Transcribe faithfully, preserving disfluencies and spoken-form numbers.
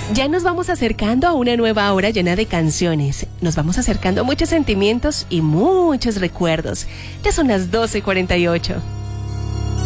Ya nos vamos acercando a una nueva hora llena de canciones. Nos vamos acercando a muchos sentimientos y muchos recuerdos. Ya son las doce cuarenta y ocho.